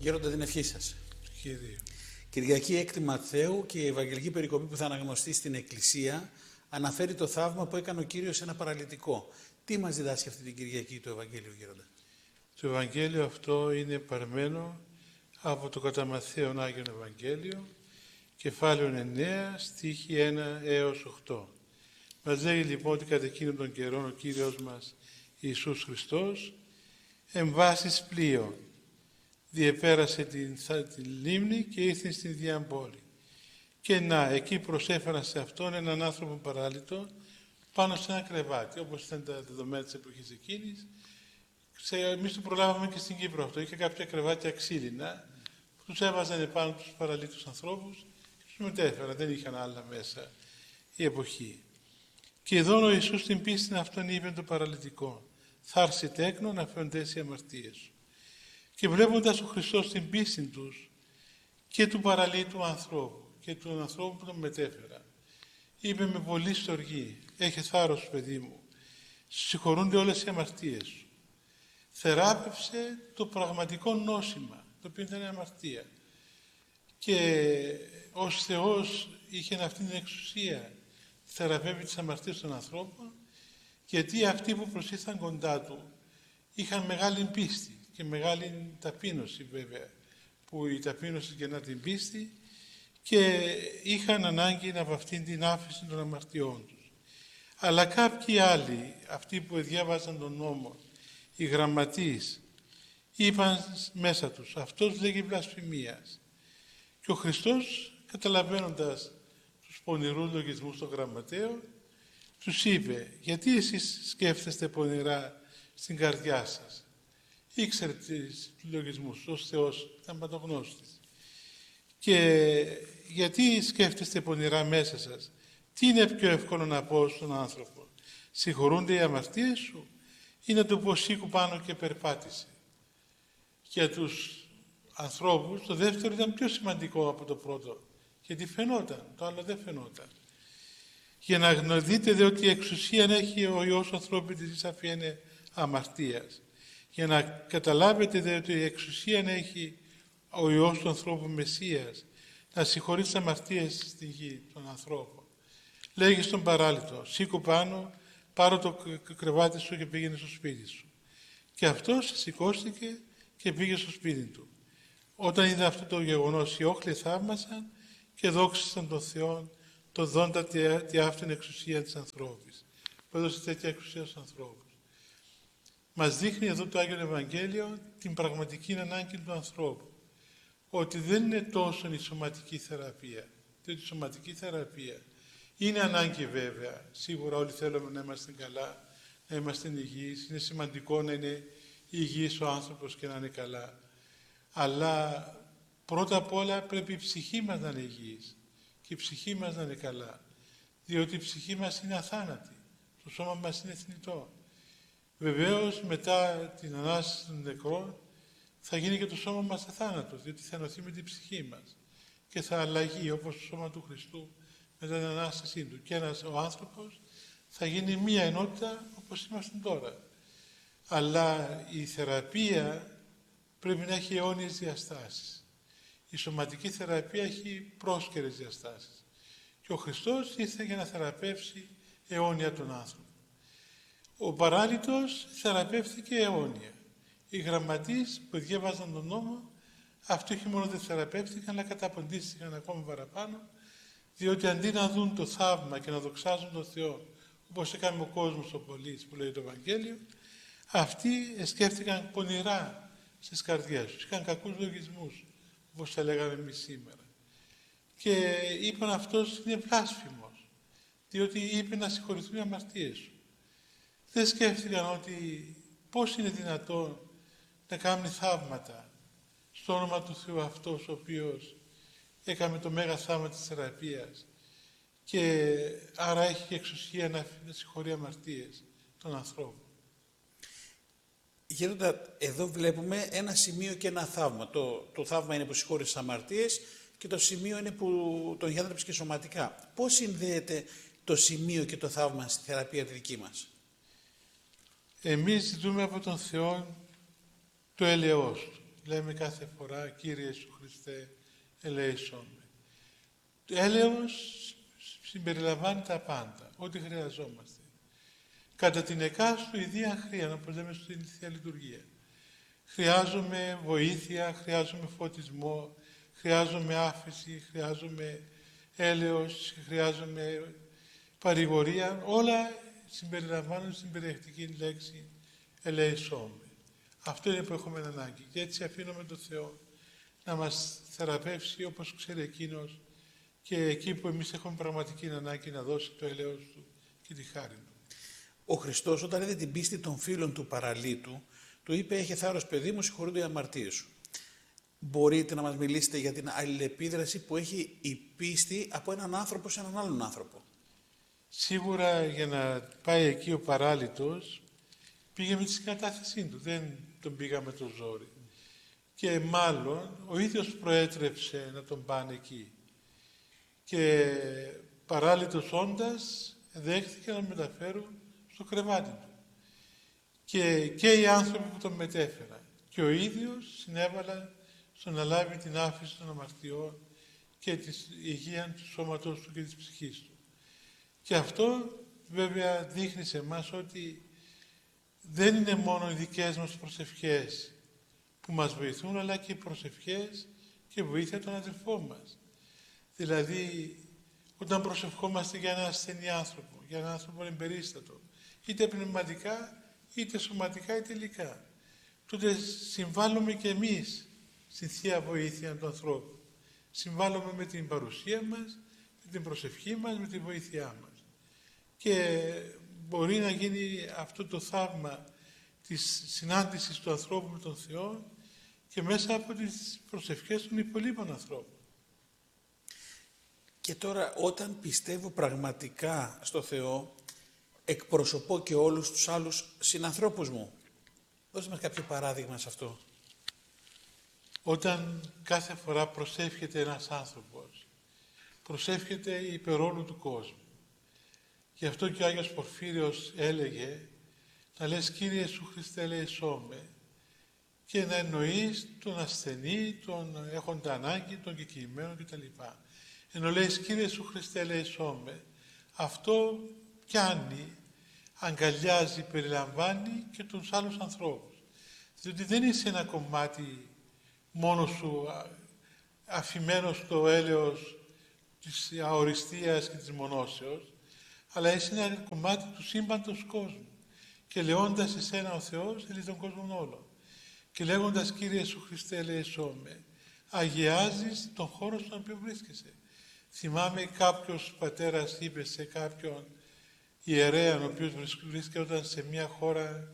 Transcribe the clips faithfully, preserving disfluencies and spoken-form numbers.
Γέροντα, την ευχή σας. Κύριε. Κυριακή έκτη Μαθαίου και η Ευαγγελική περικοπή που θα αναγνωστεί στην Εκκλησία αναφέρει το θαύμα που έκανε ο Κύριος σε ένα παραλυτικό. Τι μας διδάσκει αυτή την Κυριακή το Ευαγγέλιο, Γέροντα? Το Ευαγγέλιο αυτό είναι παρμένο από το κατά Μαθαίον Άγιον Ευαγγέλιο, κεφάλαιο εννέα, στίχη ένα έως οκτώ. Μας λέει λοιπόν ότι κατά εκείνον τον καιρό ο Κύριος μας Ιησούς Χριστός εμβάσεις πλοίο διεπέρασε την, την λίμνη και ήρθε στην διαμπόλη. Και να, εκεί προσέφεραν σε αυτόν έναν άνθρωπο παράλυτο πάνω σε ένα κρεβάτι, όπως ήταν τα δεδομένα της εποχής εκείνης. Εμείς το προλάβαμε και στην Κύπρο αυτό. Είχε κάποια κρεβάτια ξύλινα που τους έβαζαν επάνω τους παραλύτους ανθρώπους και τους μετέφεραν. Δεν είχαν άλλα μέσα η εποχή. Και εδώ ο Ιησούς την πίστη αυτόν είπε το παραλυτικό: θα έρθει τέκνο να φαιοντές οι αμαρτίες σου. Και βλέποντας ο Χριστός την πίστη τους και του παραλύτου ανθρώπου και του ανθρώπου που τον μετέφερα, είπε με πολύ στοργή: έχε θάρρος, παιδί μου, συγχωρούνται όλες οι αμαρτίες σου. Θεράπευσε το πραγματικό νόσημα, το οποίο ήταν η αμαρτία. Και ως Θεός είχε αυτή την εξουσία, θεραπεύει τις αμαρτίες των ανθρώπων, γιατί αυτοί που προσήλθαν κοντά του είχαν μεγάλη πίστη και μεγάλη ταπείνωση, βέβαια, που η ταπείνωση γεννά την πίστη, και είχαν ανάγκη από αυτήν την άφηση των αμαρτιών τους. Αλλά κάποιοι άλλοι, αυτοί που διάβαζαν τον νόμο, οι γραμματείς, είπαν μέσα τους: αυτός λέγει βλασφημίας. Και ο Χριστός, καταλαβαίνοντας τους πονηρούς λογισμούς των γραμματέων, τους είπε: γιατί εσείς σκέφτεστε πονηρά στην καρδιά σας? Ήξερε τους λογισμούς, ως Θεός ήταν παντογνώστης. Και γιατί σκέφτεστε πονηρά μέσα σας? Τι είναι πιο εύκολο να πω στον άνθρωπο? Συγχωρούνται οι αμαρτίες σου, ή να του πω σήκω πάνω και περπάτησε? Για τους ανθρώπους το δεύτερο ήταν πιο σημαντικό από το πρώτο, γιατί φαινόταν, το άλλο δεν φαινόταν. Για να δείτε δε ότι η εξουσία έχει ο Υιός ανθρώπου της αφιένε αμαρτίας. Για να καταλάβετε δε ότι η εξουσία έχει ο Υιός του ανθρώπου Μεσσίας να συγχωρεί τις αμαρτίες στη γη των ανθρώπων. Λέγει στον παράλυτο: σήκω πάνω, πάρω το κρεβάτι σου και πήγαινε στο σπίτι σου. Και αυτός σηκώστηκε και πήγε στο σπίτι του. Όταν είδε αυτό το γεγονός, οι όχλοι θαύμασαν και δόξασαν τον Θεό, το δόντα τη αυτήν εξουσία της ανθρώπης, που έδωσε τέτοια εξουσία στους ανθρώπους. Μας δείχνει εδώ το Άγιο Ευαγγέλιο την πραγματική ανάγκη του ανθρώπου. Ότι δεν είναι τόσο η σωματική θεραπεία, διότι η σωματική θεραπεία είναι ανάγκη βέβαια. Σίγουρα όλοι θέλουμε να είμαστε καλά, να είμαστε υγιείς. Είναι σημαντικό να είναι υγιής ο άνθρωπος και να είναι καλά. Αλλά πρώτα απ' όλα πρέπει η ψυχή μας να είναι υγιής και η ψυχή μας να είναι καλά. Διότι η ψυχή μας είναι αθάνατη, το σώμα μας είναι θνητό. Βεβαίως μετά την Ανάσταση των νεκρών θα γίνει και το σώμα μας αθάνατο, διότι θα ενωθεί με την ψυχή μας και θα αλλαγεί όπως το σώμα του Χριστού μετά την Ανάστασή του. Και ένας ο άνθρωπος θα γίνει μία ενότητα όπως είμαστε τώρα. Αλλά η θεραπεία πρέπει να έχει αιώνιες διαστάσεις. Η σωματική θεραπεία έχει πρόσκαιρες διαστάσεις. Και ο Χριστός ήρθε για να θεραπεύσει αιώνια τον άνθρωπο. Ο παράλυτος θεραπεύθηκε αιώνια. Οι γραμματείς που διέβαζαν τον νόμο, αυτοί όχι μόνο δεν θεραπεύτηκαν, αλλά καταποντίστηκαν ακόμα παραπάνω, διότι αντί να δουν το θαύμα και να δοξάζουν τον Θεό, όπως έκανε ο κόσμος ο πολίτης που λέει το Ευαγγέλιο, αυτοί σκέφτηκαν πονηρά στις καρδιές τους. Είχαν κακούς λογισμούς, όπως τα λέγαμε εμείς σήμερα. Και είπαν αυτός είναι βλάσφημος, διότι είπε να συγχωρηθούν οι αμαρτίες σου. Δεν σκέφτηκαν ότι πώς είναι δυνατόν να κάνει θαύματα στο όνομα του Θεού αυτός ο οποίος έκανε το μέγα θαύμα της θεραπείας και άρα έχει και εξουσία να συγχωρεί αμαρτίες των ανθρώπων. Γέροντα, εδώ βλέπουμε ένα σημείο και ένα θαύμα. Το, το θαύμα είναι που συγχώρησε τις αμαρτίες και το σημείο είναι που τον γιατρέψε και σωματικά. Πώς συνδέεται το σημείο και το θαύμα στη θεραπεία τη δική μας? Εμείς ζητούμε από τον Θεό το έλεος Του. λέμε κάθε φορά «Κύριε Ιησού Χριστέ, ελέησόν με». Το έλεος συμπεριλαμβάνει τα πάντα, ό,τι χρειαζόμαστε. Κατά την εκάστου ιδία χρία, όπως λέμε στην Θεία Λειτουργία. Χρειάζομαι βοήθεια, χρειάζομαι φωτισμό, χρειάζομαι άφεση, χρειάζομαι έλεος, χρειάζομαι παρηγορία. Όλα συμπεριλαμβάνουν στην περιεκτική λέξη ελέησόν με. Αυτό είναι που έχουμε ανάγκη. Και έτσι αφήνουμε τον Θεό να μας θεραπεύσει όπως ξέρει Εκείνος και εκεί που εμείς έχουμε πραγματική ανάγκη να δώσει το έλεος Του και τη χάρη Του. Ο Χριστός όταν είδε την πίστη των φίλων του παραλίτου, του είπε «Έχε θάρρος παιδί μου, συγχωρούνται οι αμαρτίες σου». Μπορείτε να μας μιλήσετε για την αλληλεπίδραση που έχει η πίστη από έναν άνθρωπο σε έναν άλλον άνθρωπο? Σίγουρα για να πάει εκεί ο παράλυτος πήγε με τη συγκατάθεσή του, δεν τον πήγα με το ζόρι. Και μάλλον ο ίδιος προέτρεψε να τον πάνε εκεί. Και παράλυτος όντας δέχτηκε να μεταφέρουν στο κρεβάτι του. Και, και οι άνθρωποι που τον μετέφεραν. Και ο ίδιος συνέβαλα στο να λάβει την άφηση των αμαρτιών και τη υγεία του σώματός του και της ψυχής του. Και αυτό βέβαια δείχνει σε εμάς ότι δεν είναι μόνο οι δικές μας προσευχές που μας βοηθούν, αλλά και οι προσευχές και βοήθεια των αδελφών μας. Δηλαδή, όταν προσευχόμαστε για έναν ασθενή άνθρωπο, για έναν άνθρωπο εμπερίστατο, είτε πνευματικά, είτε σωματικά, είτε υλικά, τότε συμβάλλουμε και εμείς στη Θεία Βοήθεια του ανθρώπου. Συμβάλλουμε με την παρουσία μας, με την προσευχή μας, με τη βοήθειά μας. Και μπορεί να γίνει αυτό το θαύμα της συνάντησης του ανθρώπου με τον Θεό και μέσα από τις προσευχές των υπολείπων ανθρώπων. Και τώρα όταν πιστεύω πραγματικά στο Θεό, εκπροσωπώ και όλους τους άλλους συνανθρώπους μου. Δώστε μας κάποιο παράδειγμα σε αυτό. Όταν κάθε φορά προσεύχεται ένας άνθρωπος, προσεύχεται υπερ όλου του κόσμου. Γι' αυτό και ο Άγιος Πορφύριος έλεγε να λες «Κύριε Ιησού Χριστέ, ελέησόν με» και να εννοείς τον ασθενή, τον έχοντα ανάγκη, τον κεκοιμμένο κτλ. Ενώ λες «Κύριε Ιησού Χριστέ, ελέησόν με», αυτό πιάνει, αγκαλιάζει, περιλαμβάνει και τους άλλους ανθρώπους. Διότι δεν είσαι ένα κομμάτι μόνο σου αφημένο στο έλεος της αοριστίας και της μονώσεως, αλλά είσαι ένα κομμάτι του σύμπαντος κόσμου. Και λεώντας εσένα ο Θεός, έλει τον κόσμο όλο. Και λέγοντας «Κύριε Ιησού Χριστέ, ελέησόν με», αγιάζεις τον χώρο στον οποίο βρίσκεσαι. Θυμάμαι κάποιος πατέρας είπε σε κάποιον ιερέα, ο οποίος βρίσκονταν σε μια χώρα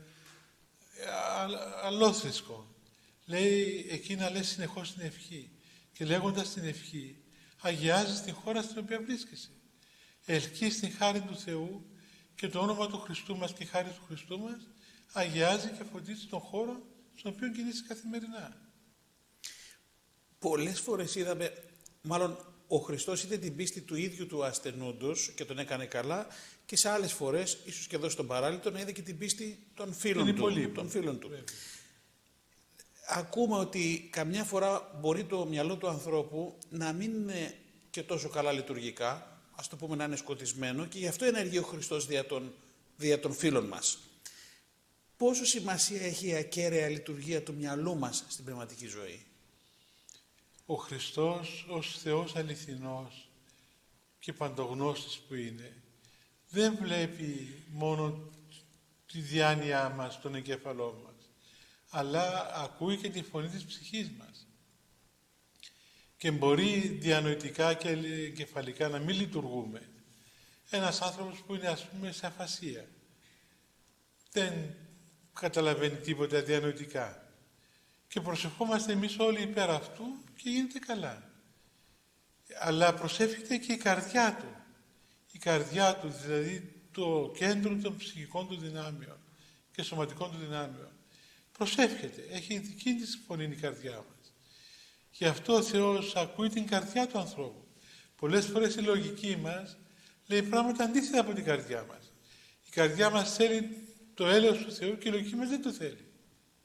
αλλόθρησκο. Λέει εκεί να λες συνεχώς την ευχή. Και λέγοντας την ευχή, αγιάζεις την χώρα στην οποία βρίσκεσαι. Ελκύεις την χάρη του Θεού και το όνομα του Χριστού μας και η χάρη του Χριστού μας αγιάζει και φωτίζει τον χώρο στον οποίο κινείσαι καθημερινά. Πολλές φορές είδαμε, μάλλον ο Χριστός είδε την πίστη του ίδιου του ασθενούντος και τον έκανε καλά, και σε άλλες φορές, ίσως και εδώ στον παράλυτο, να είδε και την πίστη των φίλων του. Των φίλων του. Ακούμε ότι καμιά φορά μπορεί το μυαλό του ανθρώπου να μην είναι και τόσο καλά λειτουργικά, ας το πούμε να είναι σκοτισμένο, και γι' αυτό ενεργεί ο Χριστός δια των, δια των φίλων μας. Πόσο σημασία έχει η ακέραια λειτουργία του μυαλού μας στην πνευματική ζωή? Ο Χριστός ως Θεός αληθινός και παντογνώστης που είναι, δεν βλέπει μόνο τη διάνοιά μας, τον εγκέφαλό μας, αλλά ακούει και τη φωνή της ψυχής μας. Και μπορεί διανοητικά και εγκεφαλικά να μην λειτουργούμε. Ένας άνθρωπος που είναι, ας πούμε, σε αφασία, δεν καταλαβαίνει τίποτα διανοητικά. Και προσευχόμαστε εμείς όλοι υπέρ αυτού και γίνεται καλά. Αλλά προσεύχεται και η καρδιά του. Η καρδιά του, δηλαδή το κέντρο των ψυχικών του δυνάμεων και σωματικών του δυνάμεων. Προσεύχεται. Έχει δική της φωνή η καρδιά μας. Γι' αυτό ο Θεός ακούει την καρδιά του ανθρώπου. Πολλές φορές η λογική μας λέει πράγματα αντίθετα από την καρδιά μας. Η καρδιά μας θέλει το έλεος του Θεού και η λογική μας δεν το θέλει.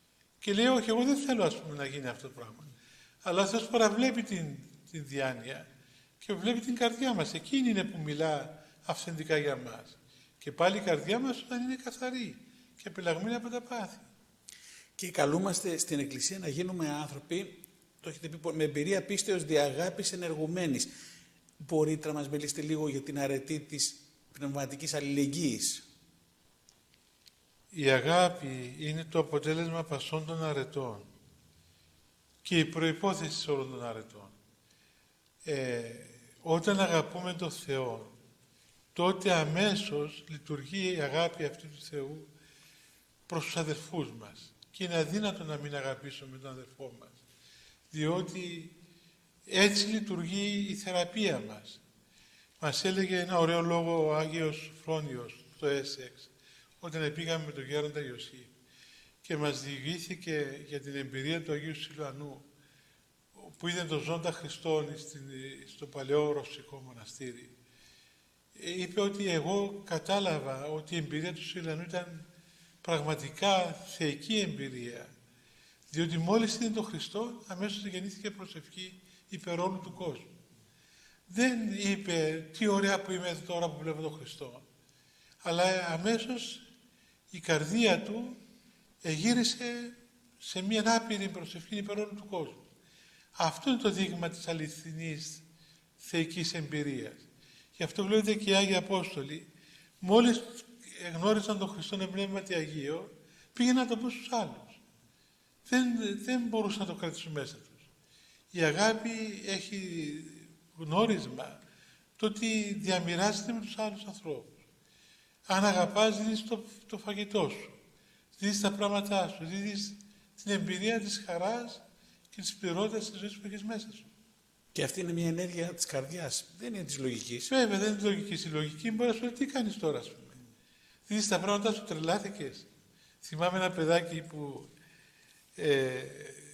Και λέει, όχι, εγώ δεν θέλω, ας πούμε, να γίνει αυτό το πράγμα. Αλλά ο Θεός παραβλέπει την, την διάνοια και βλέπει την καρδιά μας. Εκείνη είναι που μιλά αυθεντικά για μας. Και πάλι η καρδιά μας όταν είναι καθαρή και απελαγμένη από τα πάθη. Και καλούμαστε στην Εκκλησία να γίνουμε άνθρωποι, το έχετε πει, με εμπειρία πίστεως δι' αγάπης ενεργουμένης. Μπορείτε να μας μιλήσετε λίγο για την αρετή της πνευματικής αλληλεγγύης? Η αγάπη είναι το αποτέλεσμα πασών των αρετών και η προϋπόθεση όλων των αρετών. Ε, όταν αγαπούμε τον Θεό, τότε αμέσως λειτουργεί η αγάπη αυτή του Θεού προς τους αδελφούς μας. Και είναι αδύνατο να μην αγαπήσουμε τον αδελφό μας, διότι έτσι λειτουργεί η θεραπεία μας. Μας έλεγε ένα ωραίο λόγο ο Άγιος Φρόνιος στο Έσεξ, όταν πήγαμε με τον Γέροντα Ιωσήφ και μας διηγήθηκε για την εμπειρία του Αγίου Σιλουανού, που είδε τον ζώντα Χριστόν στο παλαιό ρωσικό μοναστήρι. Είπε ότι εγώ κατάλαβα ότι η εμπειρία του Σιλουανού ήταν πραγματικά θεϊκή εμπειρία, διότι μόλις είδε τον Χριστό αμέσως γεννήθηκε προσευχή υπέρ όλου του κόσμου. Δεν είπε τι ωραία που είμαι τώρα που βλέπω τον Χριστό, αλλά αμέσως η καρδία του εγύρισε σε μια άπειρη προσευχή υπέρ όλου του κόσμου. Αυτό είναι το δείγμα της αληθινής θεϊκής εμπειρίας. Γι' αυτό βλέπετε και οι Άγιοι Απόστολοι, μόλις γνώρισαν τον Χριστόν εμπνεύματι Αγίο, πήγαιναν να το πούν στους άλλους. Δεν, δεν μπορούσαν να το κρατήσουν μέσα τους. Η αγάπη έχει γνώρισμα το ότι διαμοιράζεται με τους άλλους ανθρώπους. Αν αγαπάς, δίνεις το, το φαγητό σου, δίνεις τα πράγματά σου, δίνεις την εμπειρία της χαράς και της πληρότητας της ζωής που έχεις μέσα σου. Και αυτή είναι μια ενέργεια της καρδιάς, δεν είναι της λογικής. Βέβαια, δεν είναι της λογικής. Η λογική μπορεί να σου λέει τι κάνεις τώρα, ας πούμε. Δίνεις τα πράγματα σου, τρελάθηκες. Θυμάμαι ένα παιδάκι που ε,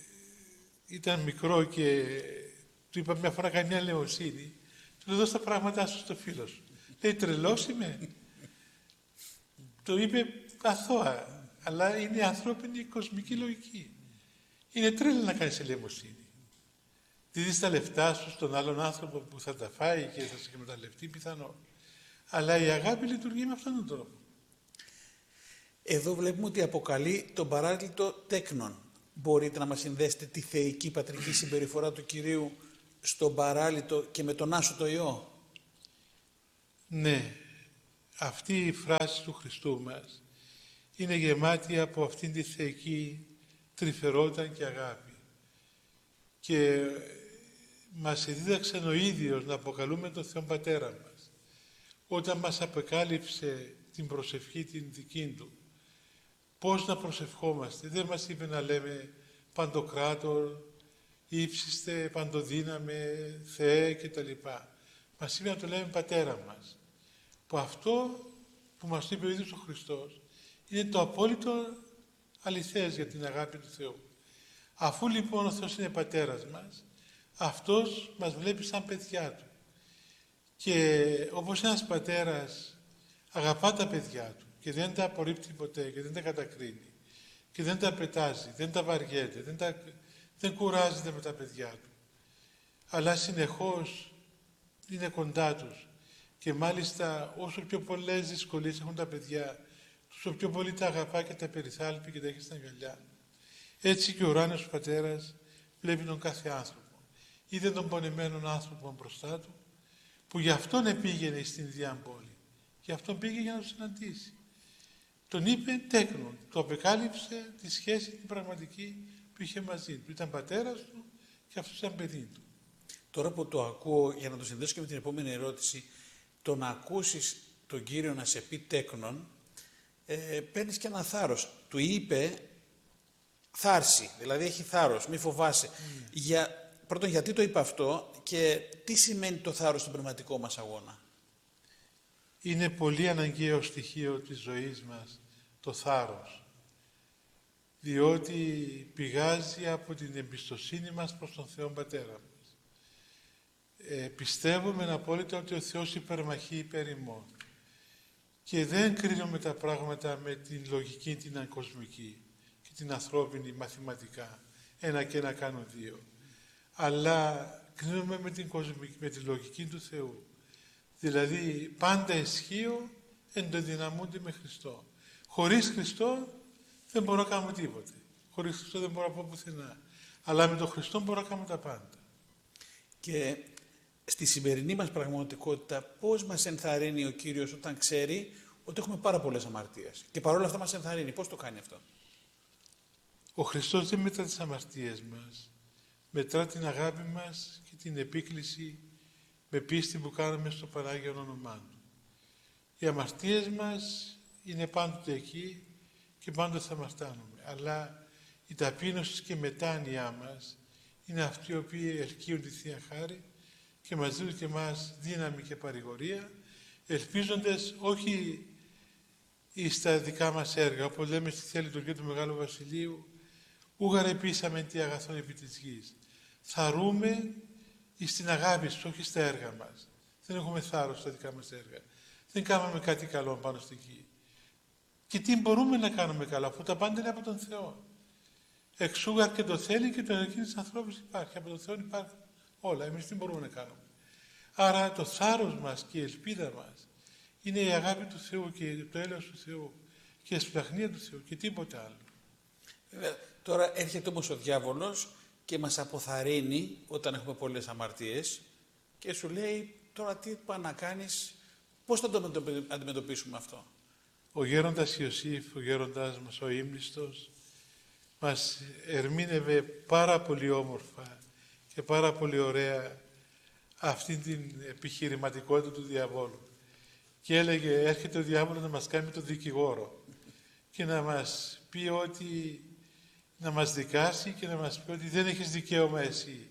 ήταν μικρό και του είπα μια φορά κάνει μια λεωσύνη, του λέω δώσ' τα πράγματά σου στο φίλο σου. Λέει τρελός είμαι. Το είπε αθώα, αλλά είναι ανθρώπινη κοσμική λογική. Είναι τρέλα να κάνεις ελεημοσύνη. Δίδεις τα λεφτά σου στον άλλον άνθρωπο που θα τα φάει και θα σε εκμεταλλευτεί πιθανό. Αλλά η αγάπη λειτουργεί με αυτόν τον τρόπο. Εδώ βλέπουμε ότι αποκαλεί τον παράκλητο τέκνον. Μπορείτε να μας συνδέσετε τη θεϊκή πατρική συμπεριφορά του Κυρίου στον παράλυτο και με τον Άσο το Υιό? Ναι, αυτή η φράση του Χριστού μας είναι γεμάτη από αυτήν τη θεϊκή τρυφερότητα και αγάπη. Και μας δίδαξε ο ίδιος να αποκαλούμε τον Θεό Πατέρα μας. Όταν μας αποκάλυψε την προσευχή την δική Του, πώς να προσευχόμαστε. Δεν μας είπε να λέμε Παντοκράτορ, ύψιστε, παντοδύναμε, Θεέ κτλ. Μας είπε να το λέμε Πατέρα μας. Που αυτό που μας είπε ο ίδιος ο Χριστός είναι το απόλυτο αληθές για την αγάπη του Θεού. Αφού λοιπόν ο Θεός είναι Πατέρας μας, Αυτός μας βλέπει σαν παιδιά Του. Και όπως ένας πατέρας αγαπά τα παιδιά του και δεν τα απορρίπτει ποτέ και δεν τα κατακρίνει και δεν τα πετάζει, δεν τα βαριέται, δεν, τα, δεν κουράζεται με τα παιδιά του, αλλά συνεχώς είναι κοντά τους και μάλιστα όσο πιο πολλές δυσκολίες έχουν τα παιδιά, τόσο πιο πολύ τα αγαπά και τα περιθάλπει και τα έχει στην αγκαλιά. Έτσι και ο ουράνιος πατέρας βλέπει τον κάθε άνθρωπο. Είδε τον πονεμένον άνθρωπο μπροστά του, που γι' αυτόν επήγαινε στην ίδια πόλη. Γι' αυτόν πήγε για να τον συναντήσει. Τον είπε τέκνον, του απεκάλυψε τη σχέση την πραγματική που είχε μαζί του. Ήταν πατέρας του και αυτός ήταν παιδί του. Τώρα που το ακούω, για να το συνδέσω και με την επόμενη ερώτηση, το να ακούσεις τον Κύριο να σε πει τέκνον, ε, παίρνεις και ένα θάρρος. Του είπε θάρση, δηλαδή έχει θάρρος, μη φοβάσαι. Mm. Για, πρώτον, γιατί το είπε αυτό και τι σημαίνει το θάρρος στον πνευματικό μας αγώνα? Είναι πολύ αναγκαίο στοιχείο της ζωής μας το θάρρος, διότι πηγάζει από την εμπιστοσύνη μας προς τον Θεό Πατέρα μας. Ε, πιστεύουμε απόλυτα ότι ο Θεός υπερμαχεί υπέρ ημών και δεν κρίνουμε τα πράγματα με την λογική την κοσμική και την ανθρώπινη μαθηματικά. Ένα και ένα κάνουν δύο. Αλλά κρίνουμε με την, κοσμική, με τη λογική του Θεού. Δηλαδή πάντα ισχύω εντοδυναμούνται με Χριστό. Χωρίς Χριστό δεν μπορώ να κάνω τίποτε. Χωρίς Χριστό δεν μπορώ να πω πουθενά. Αλλά με τον Χριστό μπορώ να κάνω τα πάντα. Και στη σημερινή μας πραγματικότητα πώς μας ενθαρρύνει ο Κύριος όταν ξέρει ότι έχουμε πάρα πολλές αμαρτίες. Και παρόλα αυτά μας ενθαρρύνει. Πώς το κάνει αυτό? Ο Χριστός δεν μετρά τις αμαρτίες μας. Μετρά την αγάπη μας και την επίκληση με πίστη που κάνουμε στο Πανάγιο όνομά Του. Οι αμαρτίες μας είναι πάντοτε εκεί και πάντοτε θα αμαρτάνουμε. Αλλά η ταπείνωση και η μετάνοιά μας είναι αυτοί οι οποίοι ελκύουν τη Θεία Χάρη και μας δίνουν και εμάς δύναμη και παρηγορία, ελπίζοντας όχι στα δικά μας έργα, όπως λέμε στη Θεία Λειτουργία του Μεγάλου Βασιλείου, ούγαρε επίσαμε τι αγαθόν επί της γης. Θαρούμε στην αγάπη σου, όχι στα έργα μας. Δεν έχουμε θάρρος στα δικά μας έργα. Δεν κάναμε κάτι καλό πάνω στη γη. Και τι μπορούμε να κάνουμε καλά, αφού τα πάντα είναι από τον Θεό. Εξούγαρ και το θέλει και το ενεργεί της ανθρώπους υπάρχει. Από τον Θεό υπάρχει όλα. Εμείς τι μπορούμε να κάνουμε? Άρα το θάρρος μας και η ελπίδα μας είναι η αγάπη του Θεού και το έλεος του Θεού και η σπλαχνία του Θεού και τίποτε άλλο. Βέβαια, τώρα έρχεται όμως ο διάβολος και μας αποθαρρύνει όταν έχουμε πολλές αμαρτίες και σου λέει τώρα τι πάει να κάνεις, πώς θα το αντιμετωπίσουμε αυτό? Ο γέροντας Ιωσήφ, ο γέροντας μας ο ύμνηστος, μας ερμήνευε πάρα πολύ όμορφα και πάρα πολύ ωραία αυτή την επιχειρηματικότητα του διαβόλου. Και έλεγε, έρχεται ο διάβολος να μας κάνει το δικηγόρο και να μας πει ότι, να μας δικάσει και να μας πει ότι δεν έχεις δικαίωμα εσύ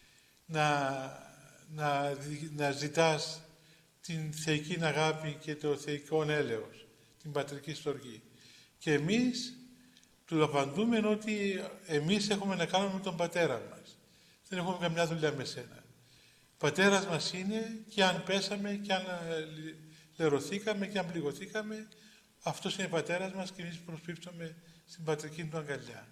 να, να, να ζητάς την θεϊκή αγάπη και το θεϊκό έλεος, την πατρική στοργή. Και εμείς του απαντούμε ότι εμείς έχουμε να κάνουμε με τον πατέρα μας. Δεν έχουμε καμιά δουλειά με σένα. Πατέρας μας είναι και αν πέσαμε και αν λερωθήκαμε και αν πληγωθήκαμε, αυτός είναι πατέρας μας και εμείς προσπίπτουμε στην πατρική του αγκαλιά.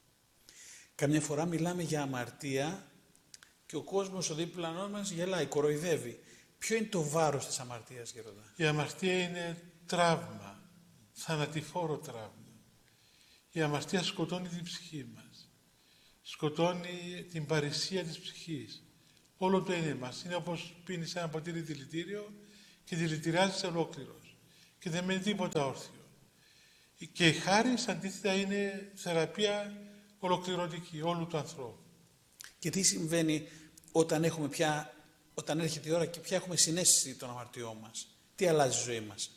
Καμιά φορά μιλάμε για αμαρτία και ο κόσμος ο δίπλανός μας γελάει, κοροϊδεύει. Ποιο είναι το βάρος της αμαρτίας, Γέροντα? Η αμαρτία είναι τραύμα, θανατηφόρο τραύμα. Η αμαρτία σκοτώνει την ψυχή μας. Σκοτώνει την παρησία της ψυχής. Όλο το είναι μας. Είναι όπως πίνεις ένα ποτήρι δηλητήριο και δηλητηριάζεις ολόκληρος. Και δεν μένει τίποτα όρθιο. Και η χάρις αντίθετα είναι θεραπεία ολοκληρωτική όλου του ανθρώπου. Και τι συμβαίνει όταν, έχουμε πια, όταν έρχεται η ώρα και πια έχουμε συναίσθηση των αμαρτιών μας? Τι αλλάζει η ζωή μας?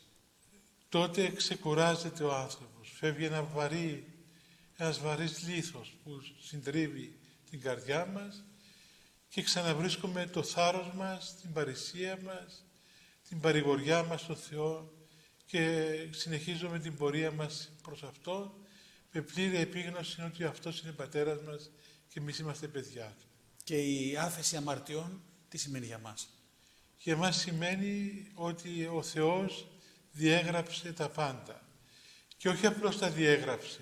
Τότε ξεκουράζεται ο άνθρωπος. Φεύγει ένα βαρύ, ένας βαρύς λίθος που συντρίβει την καρδιά μας και ξαναβρίσκουμε το θάρρος μας, την παρησία μας, την παρηγοριά μας στον Θεό και συνεχίζουμε την πορεία μας προς Αυτόν με πλήρη επίγνωση ότι Αυτός είναι Πατέρας μας και εμείς είμαστε παιδιά Του. Και η άφεση αμαρτιών τι σημαίνει για μας? Για μας σημαίνει ότι ο Θεός διέγραψε τα πάντα. Και όχι απλώς τα διέγραψε.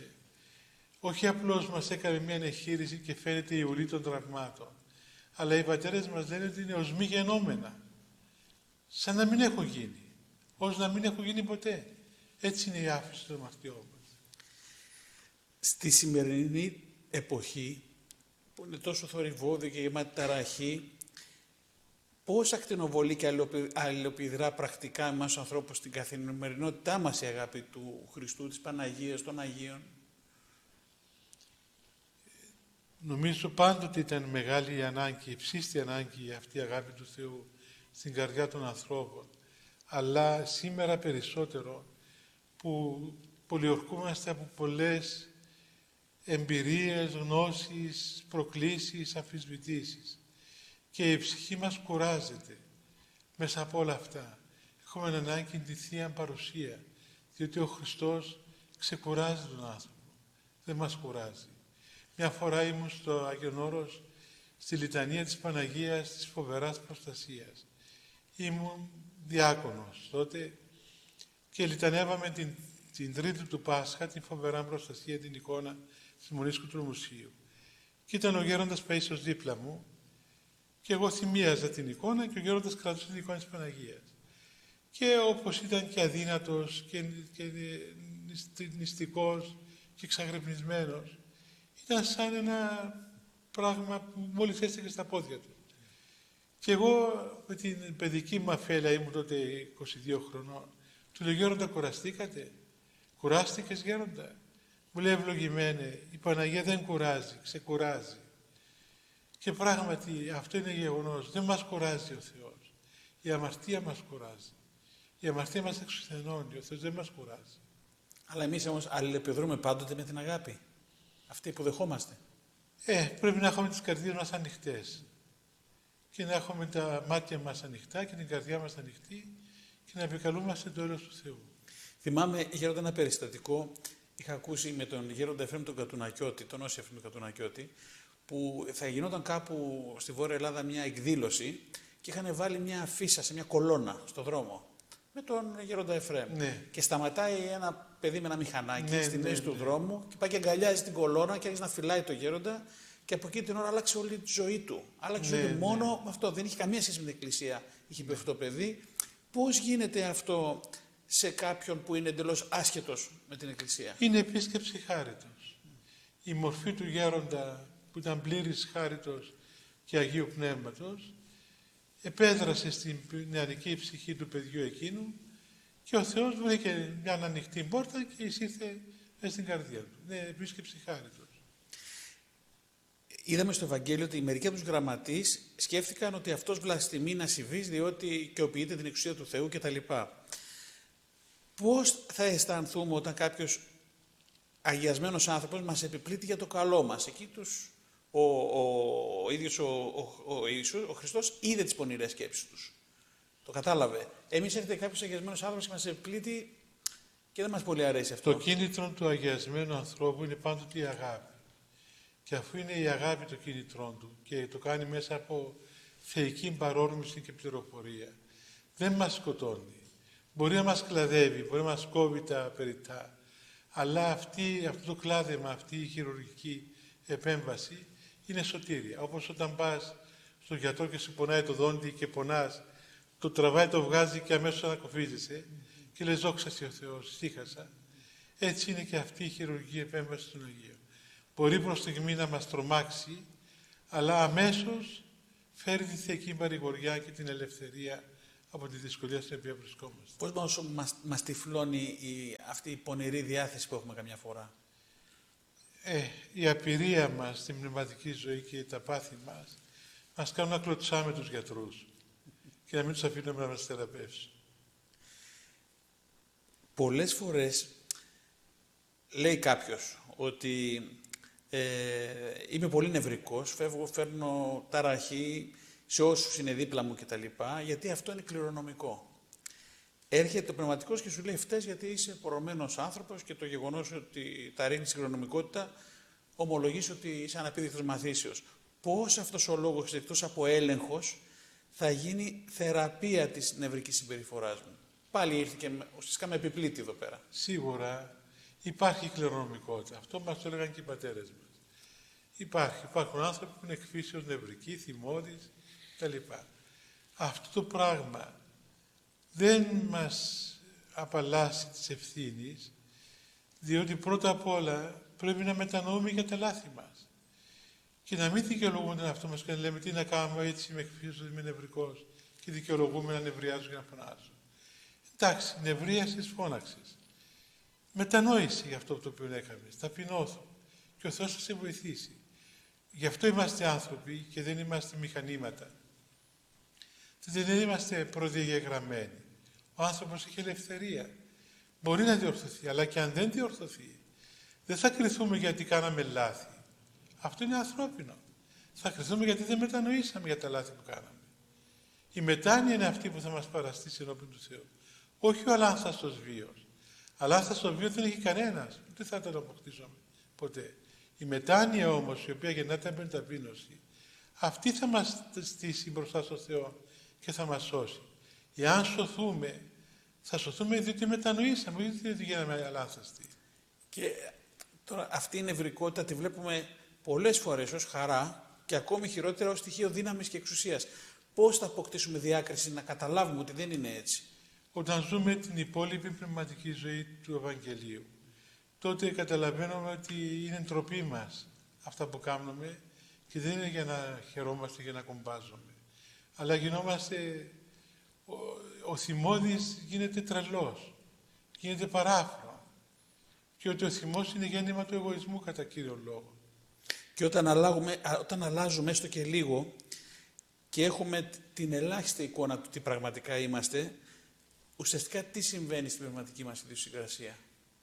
Όχι απλώς μας έκανε μια εγχείρηση και φαίνεται η ουλή των τραυμάτων. Αλλά οι πατέρες μας λένε ότι είναι ως μη γενόμενα. Σαν να μην έχουν γίνει. Ως να μην έχουν γίνει ποτέ. Έτσι είναι η άφηση των αμαρτιών μας. Στη σημερινή εποχή που είναι τόσο θορυβόδη και γεμάτη ταραχή, πώς ακτινοβολεί και αλληλοπιδρά πρακτικά εμάς τους ανθρώπους στην καθημερινότητά μας η αγάπη του Χριστού, της Παναγίας, των Αγίων? Νομίζω πάντοτε ήταν μεγάλη η ανάγκη, υψίστη ανάγκη αυτή η αγάπη του Θεού στην καρδιά των ανθρώπων. Αλλά σήμερα περισσότερο που πολιορκούμαστε από πολλές εμπειρίες, γνώσεις, προκλήσεις, αμφισβητήσεις. Και η ψυχή μας κουράζεται μέσα από όλα αυτά. Έχουμε ανάγκη τη Θεία Παρουσία, διότι ο Χριστός ξεκουράζει τον άνθρωπο. Δεν μας κουράζει. Μια φορά ήμουν στο Άγιον Όρος, στη λιτανία της Παναγίας της Φοβεράς Προστασίας. Ήμουν διάκονος τότε και λιτανεύαμε την, την Τρίτη του Πάσχα, την Φοβερά Προστασία, την εικόνα της Μονής του Μουσείου. Και ήταν ο γέροντας Παΐσιος δίπλα μου και εγώ θυμίαζα την εικόνα και ο γέροντας κρατούσε την εικόνα της Παναγίας. Και όπως ήταν και αδύνατος και, και νηστικός και εξαγρυπνισμένος, ήταν σαν ένα πράγμα που μόλις έστεκε στα πόδια του. Και εγώ με την παιδική μου αφέλεια, ήμουν τότε είκοσι δύο χρονών, του λέω: Γέροντα, κουραστήκατε? Κουράστηκες, γέροντα? Μου λέει: ευλογημένε, η Παναγία δεν κουράζει, ξεκουράζει. Και πράγματι αυτό είναι γεγονός. Δεν μας κουράζει ο Θεός. Η αμαρτία μας κουράζει. Η αμαρτία μας εξουθενώνει. Ο Θεός δεν μας κουράζει. Αλλά εμείς όμως αλληλεπιδρούμε πάντοτε με την αγάπη. Αυτή που δεχόμαστε. Ε, πρέπει να έχουμε τις καρδιές μας ανοιχτές. Και να έχουμε τα μάτια μας ανοιχτά και την καρδιά μας ανοιχτή και να επικαλούμαστε το έλεος του Θεού. Θυμάμαι, γέροντα, ένα περιστατικό. Είχα ακούσει με τον γέροντα Εφραίμ τον Κατουνακιώτη, τον Όσιο Εφραίμ τον Κατουνακιώτη, που θα γινόταν κάπου στη Βόρεια Ελλάδα μια εκδήλωση και είχαν βάλει μια αφίσα σε μια κολόνα στο δρόμο με τον γέροντα Εφραίμ. Ναι. Και σταματάει ένα παιδί με ένα μηχανάκι Ναι, στη ναι, μέση ναι. του δρόμου και πάει και αγκαλιάζει την κολόνα και άρχισε να φυλάει το γέροντα. Και από εκεί την ώρα άλλαξε όλη τη ζωή του. Άλλαξε Ναι, ζωή του ναι. μόνο με αυτό. Δεν είχε καμία σχέση με την Εκκλησία. Είχε πει αυτό το παιδί. Πώς γίνεται αυτό σε κάποιον που είναι εντελώς άσχετος με την Εκκλησία? Είναι επίσκεψη χάριτος. Η μορφή του γέροντα που ήταν πλήρης χάριτος και Αγίου Πνεύματος επέδρασε στην νεανική ψυχή του παιδιού εκείνου και ο Θεός βρήκε μια ανοιχτή πόρτα και εισήρθε μέσα στην καρδιά του. Είναι επίσκεψη χάριτος. Είδαμε στο Ευαγγέλιο ότι μερικοί από τους γραμματείς σκέφτηκαν ότι αυτός βλασφημεί να συμβείς διότι οικειοποιείται την εξουσία του Θεού κτλ. Πώς θα αισθανθούμε όταν κάποιος αγιασμένος άνθρωπος μας επιπλήττει για το καλό μας? Εκεί τους, ο, ο, ο ίδιος ο, ο, ο, Ιησούς, ο Χριστός είδε τις πονηρές σκέψεις τους. Το κατάλαβε. Εμείς έρχεται κάποιος αγιασμένος άνθρωπος και μας επιπλήττει και δεν μας πολύ αρέσει αυτό. Το κίνητρο του αγιασμένου ανθρώπου είναι πάντοτε η αγάπη. Και αφού είναι η αγάπη το κίνητρό του και το κάνει μέσα από θεϊκή παρόρμηση και πληροφορία, δεν μας σκοτώνει. Μπορεί να μας κλαδεύει, μπορεί να μας κόβει τα περιττά, αλλά αυτή, αυτό το κλάδεμα, αυτή η χειρουργική επέμβαση είναι σωτήρια. Όπως όταν πας στον γιατρό και σου πονάει το δόντι και πονάς, το τραβάει, το βγάζει και αμέσως ανακοφίζεσαι και λες δόξα σοι ο Θεός, στίχασα. Έτσι είναι και αυτή η χειρουργική επέμβαση των Αγίων. Μπορεί προς στιγμή να μας τρομάξει, αλλά αμέσως φέρει τη θεϊκή παρηγοριά και την ελευθερία από τη δυσκολία στην οποία βρισκόμαστε. Πώς μας, μας, μας τυφλώνει η, αυτή η πονηρή διάθεση που έχουμε καμιά φορά? Ε, η απειρία μας στην πνευματική ζωή και τα πάθη μας μας κάνουν να κλωτσάμε τους γιατρούς και να μην τους αφήνουμε να μας θεραπεύσουν. Πολλές φορές λέει κάποιος ότι ε, είμαι πολύ νευρικός, φεύγω, φέρνω ταραχή σε όσους είναι δίπλα μου κτλ. Γιατί αυτό είναι κληρονομικό. Έρχεται ο πνευματικός και σου λέει φταίς γιατί είσαι πορωμένος άνθρωπος και το γεγονός ότι τα ρίχνει στην κληρονομικότητα ομολογείς ότι είσαι αναπήδηκτος μαθήσεως. Πώς αυτός ο λόγος, εκτός από έλεγχος, θα γίνει θεραπεία της νευρικής συμπεριφοράς μου? Πάλι ήρθε και ουσιαστικά με επιπλήττει εδώ πέρα. Σίγουρα υπάρχει κληρονομικότητα. Αυτό μας το έλεγαν και οι πατέρες μας. Υπάρχει. Υπάρχουν άνθρωποι που είναι εκφύσεως νευρικοί, θυμώδεις κτλ. Αυτό το πράγμα δεν μας απαλλάσσει της ευθύνης, διότι πρώτα απ' όλα πρέπει να μετανοούμε για τα λάθη μας. Και να μην δικαιολογούμε τον εαυτό μας και να λέμε τι να κάνουμε, έτσι είμαι εκφύσεως, είμαι νευρικός και δικαιολογούμε να νευριάζω και να φωνάζω. Εντάξει, νευρίασες, φώναξες. Μετανόηση για αυτό το οποίο έκανες, ταπεινώθω και ο Θεός θα σε βοηθήσει. Γι' αυτό είμαστε άνθρωποι και δεν είμαστε μηχανήματα. Δεν είμαστε προδιαγεγραμμένοι. Ο άνθρωπος έχει ελευθερία. Μπορεί να διορθωθεί, αλλά και αν δεν διορθωθεί, δεν θα κριθούμε γιατί κάναμε λάθη. Αυτό είναι ανθρώπινο. Θα κριθούμε γιατί δεν μετανοήσαμε για τα λάθη που κάναμε. Η μετάνοια είναι αυτή που θα μας παραστήσει ενώπιον του Θεού. Όχι ο αλάνθαστος βίος. Αλάνθαστο βίο δεν έχει κανένας. Ούτε θα τον αποκτήσουμε ποτέ. Η μετάνοια όμως, η οποία γεννάται από την ταπείνωση, αυτή θα μας στήσει μπροστά στο Θεό και θα μας σώσει. Εάν σωθούμε, θα σωθούμε διότι μετανοήσαμε, όχι διότι γίναμε αλάνθαστοι. Και Τώρα αυτή η νευρικότητα τη βλέπουμε πολλές φορές ως χαρά και ακόμη χειρότερα ως στοιχείο δύναμης και εξουσίας. Πώς θα αποκτήσουμε διάκριση να καταλάβουμε ότι δεν είναι έτσι? Όταν ζούμε την υπόλοιπη πνευματική ζωή του Ευαγγελίου, τότε καταλαβαίνουμε ότι είναι ντροπή μας αυτά που κάνουμε και δεν είναι για να χαιρόμαστε και να κομπάζουμε. Αλλά γινόμαστε, ο, ο θυμώδης γίνεται τρελός, γίνεται παράφρο. Και ότι ο θυμός είναι γέννημα του εγωισμού κατά κύριο λόγο. Και όταν, αλλάγουμε, όταν αλλάζουμε έστω και λίγο και έχουμε την ελάχιστη εικόνα του τι πραγματικά είμαστε, ουσιαστικά τι συμβαίνει στην πνευματική μας ιδιοσυγκρασία?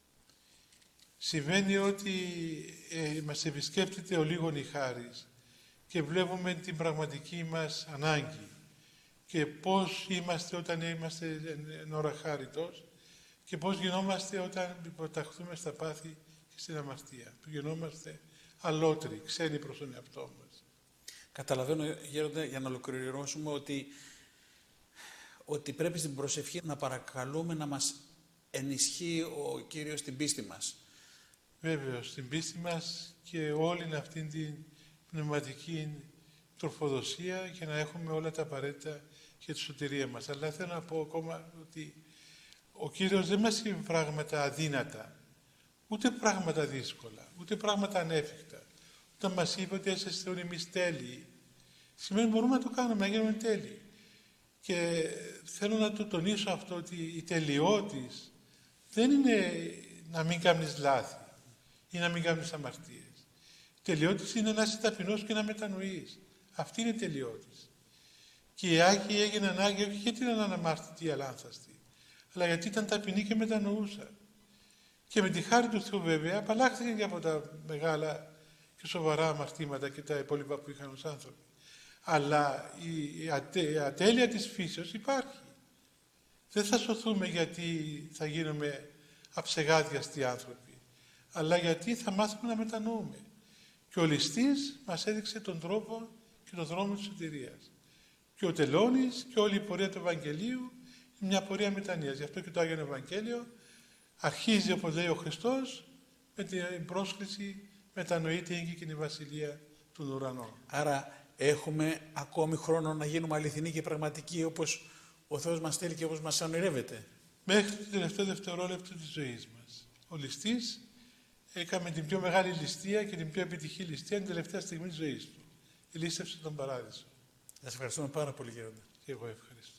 Συμβαίνει ότι ε, μας επισκέπτεται ο λίγον η χάρις και βλέπουμε την πραγματική μας ανάγκη και πώς είμαστε όταν είμαστε εν ώρα χάριτος και πώς γινόμαστε όταν υποταχθούμε στα πάθη και στην αμαρτία. Που γινόμαστε αλότροι, ξένοι προς τον εαυτό μας. Καταλαβαίνω, Γέροντα, για να ολοκληρώσουμε, ότι, ότι πρέπει στην προσευχή να παρακαλούμε να μας ενισχύει ο Κύριος στην πίστη μας. Βέβαιος, στην πίστη μας και όλη αυτή την πνευματική τροφοδοσία για να έχουμε όλα τα απαραίτητα για τη σωτηρία μας. Αλλά θέλω να πω ακόμα ότι ο Κύριος δεν μας είπε πράγματα αδύνατα, ούτε πράγματα δύσκολα, ούτε πράγματα ανέφικτα. Όταν μας είπε ότι είσαστε όλοι εμείς τέλειοι, σημαίνει μπορούμε να το κάνουμε, να γίνουμε τέλειοι. Και θέλω να το τονίσω αυτό, ότι η τελειότης δεν είναι να μην κάνεις λάθη ή να μην κάνεις αμαρτίες. Η τελειότης είναι να είσαι ταπεινός και να μετανοείς. Αυτή είναι η τελειότης. Και οι Άγιοι έγιναν Άγιοι όχι γιατί ήταν αναμάρτητοι ή αλάνθαστοι, αλλά γιατί ήταν ταπεινοί και μετανοούσαν. Και με τη χάρη του Θεού βέβαια απαλλάχθηκαν και από τα μεγάλα και σοβαρά αμαρτήματα και τα υπόλοιπα που είχαν ως άνθρωποι. Αλλά η, ατε, η ατέλεια της φύσεως υπάρχει. Δεν θα σωθούμε γιατί θα γίνουμε αψεγάδιαστοι άνθρωποι, αλλά γιατί θα μάθουμε να μετανοούμε. Και ο ληστής μας έδειξε τον τρόπο και τον δρόμο της σωτηρίας. Και ο τελώνης και όλη η πορεία του Ευαγγελίου είναι μια πορεία μετανοίας. Γι' αυτό και το Άγιο Ευαγγέλιο αρχίζει, όπως λέει ο Χριστός, με την πρόσκληση «Μετανοείται η και η βασιλεία των ουρανών». Άρα έχουμε ακόμη χρόνο να γίνουμε αληθινοί και πραγματικοί όπως ο Θεός μας θέλει και όπως μας ονειρεύεται. Μέχρι το τελευταίο δευτερόλεπτο της ζωής μας. Ο ληστής έκαμε την πιο μεγάλη ληστεία και την πιο επιτυχή ληστεία την τελευταία στιγμή της ζωής του. Λύστευσε τον παράδεισο. Σας ευχαριστούμε πάρα πολύ, Γέροντα. Και εγώ ευχαριστώ.